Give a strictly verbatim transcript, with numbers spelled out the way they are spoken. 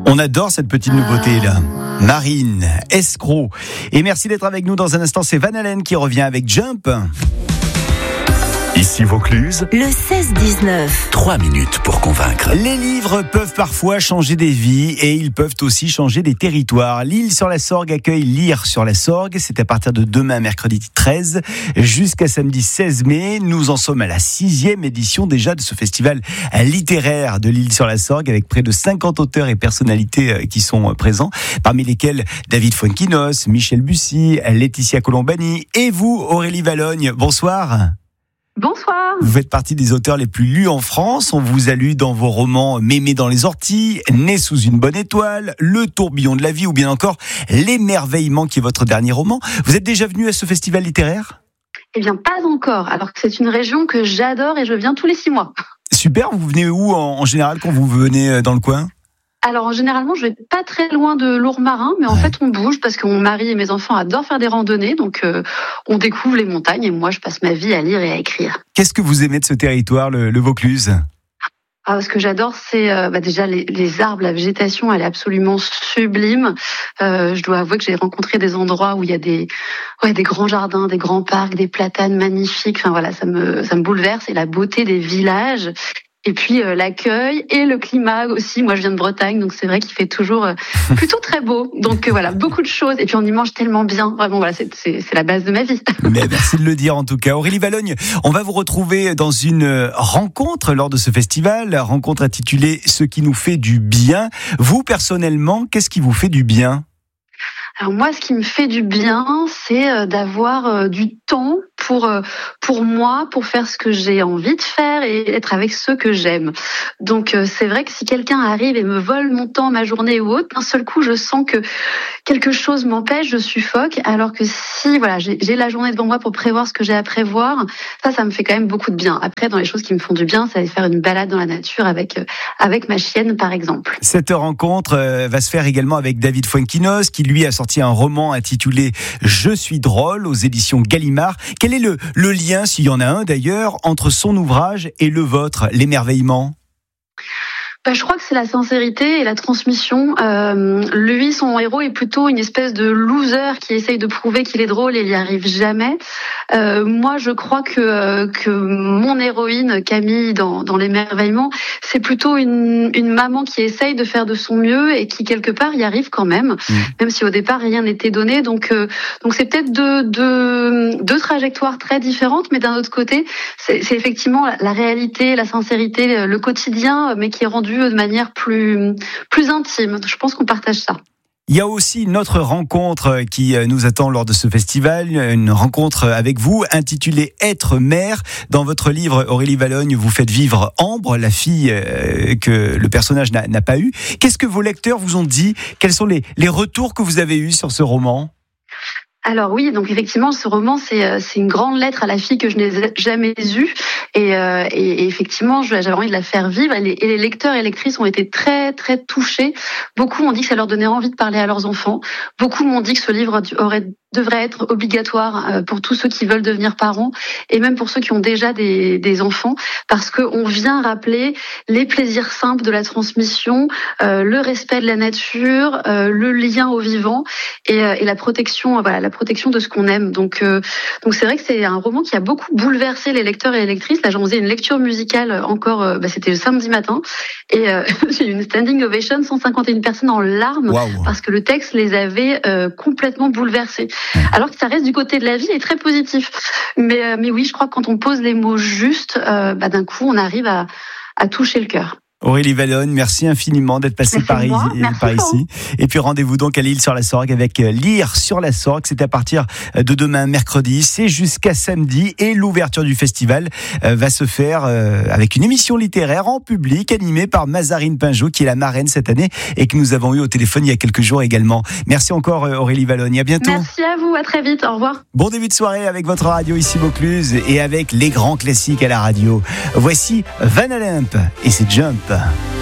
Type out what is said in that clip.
On adore cette petite nouveauté là. Marine, Escroc. Et merci d'être avec nous dans un instant. C'est Van Halen qui revient avec Jump. Ici Vaucluse, le seize dix-neuf. trois minutes pour convaincre. Les livres peuvent parfois changer des vies et ils peuvent aussi changer des territoires. L'île sur la Sorgue accueille Lire sur la Sorgue. C'est à partir de demain, mercredi treize, jusqu'à samedi seize mai. Nous en sommes à la sixième édition déjà de ce festival littéraire de l'île sur la Sorgue, avec près de cinquante auteurs et personnalités qui sont présents, parmi lesquels David Fuenquinos, Michel Bussy, Laetitia Colombani et vous, Aurélie Valogne. Bonsoir. Bonsoir. Vous faites partie des auteurs les plus lus en France. On vous a lu dans vos romans Mémé dans les orties, Né sous une bonne étoile, Le tourbillon de la vie ou bien encore L'émerveillement qui est votre dernier roman. Vous êtes déjà venu à ce festival littéraire ? Eh bien, pas encore. Alors que c'est une région que j'adore et je viens tous les six mois. Super. Vous venez où en, en général quand vous venez dans le coin ? Alors, généralement, je vais pas très loin de Lourmarin, mais en ouais. fait, on bouge parce que mon mari et mes enfants adorent faire des randonnées, donc euh, on découvre les montagnes et moi, je passe ma vie à lire et à écrire. Qu'est-ce que vous aimez de ce territoire, le, le Vaucluse ? Ah, ce que j'adore, c'est euh, bah déjà les, les arbres, la végétation, elle est absolument sublime. Euh, je dois avouer que j'ai rencontré des endroits où il y a des, ouais, des grands jardins, des grands parcs, des platanes magnifiques. Enfin voilà, ça me, ça me bouleverse et la beauté des villages. Et puis euh, l'accueil et le climat aussi. Moi, je viens de Bretagne, donc c'est vrai qu'il fait toujours euh, plutôt très beau. Donc euh, voilà, beaucoup de choses. Et puis on y mange tellement bien. Vraiment, voilà, c'est, c'est, c'est la base de ma vie. Mais merci de le dire en tout cas. Aurélie Valogne, on va vous retrouver dans une rencontre lors de ce festival, la rencontre intitulée « Ce qui nous fait du bien ». Vous, personnellement, qu'est-ce qui vous fait du bien ? Alors moi, ce qui me fait du bien, c'est d'avoir du temps pour pour moi, pour faire ce que j'ai envie de faire et être avec ceux que j'aime. Donc c'est vrai que si quelqu'un arrive et me vole mon temps, ma journée ou autre, d'un seul coup, je sens que quelque chose m'empêche, je suffoque. Alors que si voilà, j'ai, j'ai la journée devant moi pour prévoir ce que j'ai à prévoir, ça, ça me fait quand même beaucoup de bien. Après, dans les choses qui me font du bien, ça va faire une balade dans la nature avec avec ma chienne, par exemple. Cette rencontre va se faire également avec David Fuenquinos, qui lui a sorti un roman intitulé « Je suis drôle » aux éditions Gallimard. Quel est le, le lien, s'il y en a un d'ailleurs, entre son ouvrage et le vôtre, L'émerveillement ? Bah, je crois que c'est la sincérité et la transmission. Euh, lui, son héros est plutôt une espèce de loser qui essaye de prouver qu'il est drôle et il n'y arrive jamais. Euh, moi, je crois que que mon héroïne, Camille, dans, dans L'émerveillement, c'est plutôt une, une maman qui essaye de faire de son mieux et qui, quelque part, y arrive quand même, mmh. même si au départ, rien n'était donné. Donc, euh, donc c'est peut-être deux, deux, deux trajectoires très différentes, mais d'un autre côté, c'est, c'est effectivement la, la réalité, la sincérité, le quotidien, mais qui est rendu de manière plus, plus intime. Je pense qu'on partage ça. Il y a aussi notre rencontre qui nous attend lors de ce festival, une rencontre avec vous intitulée « Être mère ». Dans votre livre, Aurélie Valogne, vous faites vivre Ambre, la fille que le personnage n'a, n'a pas eue. Qu'est-ce que vos lecteurs vous ont dit ? Quels sont les, les retours que vous avez eus sur ce roman ? Alors oui, donc effectivement, ce roman, c'est c'est une grande lettre à la fille que je n'ai jamais eue. Et, euh, et, et effectivement, j'avais envie de la faire vivre. Et les, et les lecteurs et lectrices ont été très, très touchés. Beaucoup m'ont dit que ça leur donnait envie de parler à leurs enfants. Beaucoup m'ont dit que ce livre aurait devrait être obligatoire pour tous ceux qui veulent devenir parents et même pour ceux qui ont déjà des, des enfants, parce qu'on vient rappeler les plaisirs simples de la transmission, euh, le respect de la nature, euh, le lien au vivant et, euh, et la protection, voilà, la protection de ce qu'on aime. Donc, euh, donc c'est vrai que c'est un roman qui a beaucoup bouleversé les lecteurs et les lectrices. Là, j'en faisais une lecture musicale encore, euh, bah, c'était le samedi matin et euh, j'ai eu une standing ovation, cent cinquante et une personnes en larmes wow. parce que le texte les avait euh, complètement bouleversés. Alors que ça reste du côté de la vie et très positif. Mais, euh, mais oui, je crois que quand on pose les mots justes, euh, bah, d'un coup, on arrive à, à toucher le cœur. Aurélie Valogne, merci infiniment d'être passée par, par ici. Et puis rendez-vous donc à l'île sur la Sorgue avec Lire sur la Sorgue. C'est à partir de demain, mercredi. C'est jusqu'à samedi. Et l'ouverture du festival va se faire avec une émission littéraire en public animée par Mazarine Pinjot, qui est la marraine cette année et que nous avons eu au téléphone il y a quelques jours également. Merci encore Aurélie Valogne. À bientôt. Merci à vous. À très vite. Au revoir. Bon début de soirée avec votre radio ici Vaucluse et avec les grands classiques à la radio. Voici Van Halen et c'est Jump.